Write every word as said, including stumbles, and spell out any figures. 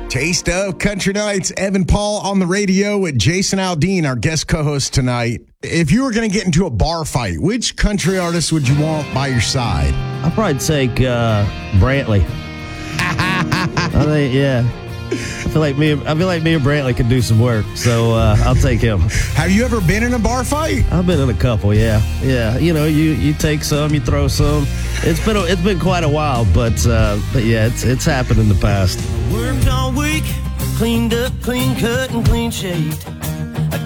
Taste of Country Nights. Evan Paul on the radio with Jason Aldean, our guest co-host tonight. If you were going to get into a bar fight, which country artist would you want by your side? I'd probably take uh, Brantley. I think, yeah. I feel like me. I feel like me and Brantley could do some work, so uh, I'll take him. Have you ever been in a bar fight? I've been in a couple, yeah, yeah. You know, you, you take some, you throw some. It's been a, it's been quite a while, but uh, but yeah, it's it's happened in the past. Worked all week, cleaned up, clean cut, and clean shaved.